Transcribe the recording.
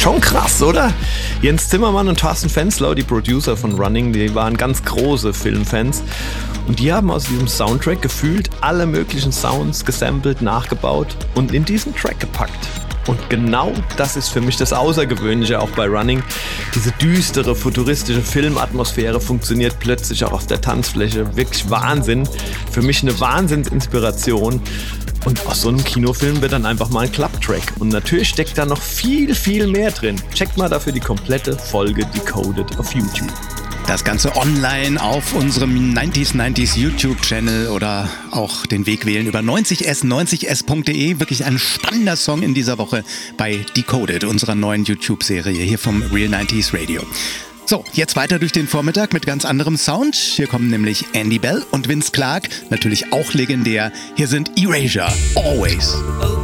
Schon krass, oder? Jens Zimmermann und Thorsten Fenslau, die Producer von Running, die waren ganz große Filmfans. Und die haben aus diesem Soundtrack gefühlt alle möglichen Sounds gesampelt, nachgebaut und in diesen Track gepackt. Und genau das ist für mich das Außergewöhnliche auch bei Running. Diese düstere, futuristische Filmatmosphäre funktioniert plötzlich auch auf der Tanzfläche. Wirklich Wahnsinn. Für mich eine Wahnsinnsinspiration. Und aus so einem Kinofilm wird dann einfach mal ein Club-Track. Und natürlich steckt da noch viel, viel mehr drin. Checkt mal dafür die komplette Folge Decoded auf YouTube. Das Ganze online auf unserem 90s YouTube-Channel oder auch den Weg wählen über 90s90s.de. Wirklich ein spannender Song in dieser Woche bei Decoded, unserer neuen YouTube-Serie hier vom Real 90s Radio. So, jetzt weiter durch den Vormittag mit ganz anderem Sound. Hier kommen nämlich Andy Bell und Vince Clarke, natürlich auch legendär. Hier sind Erasure, Always.